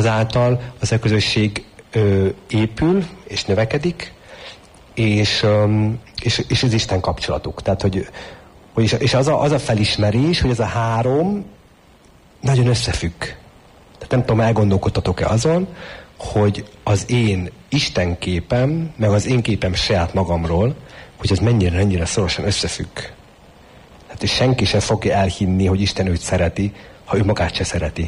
azáltal az a közösség épül, és növekedik, és az Isten kapcsolatuk. Tehát, és az a felismerés, hogy ez a három nagyon összefügg. Tehát nem tudom, elgondolkodtatok-e azon, hogy az én Isten képem, meg az én képem saját magamról, hogy ez mennyire szorosan összefügg. Hát és senki sem fogja elhinni, hogy Isten őt szereti, ha ő magát se szereti.